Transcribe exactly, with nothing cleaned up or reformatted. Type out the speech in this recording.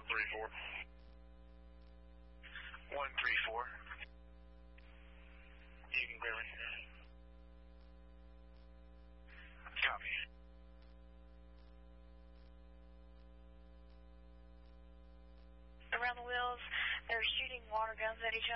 one three four. one three four. You can clear me. Copy. Around the wheels, they're shooting water guns at each other.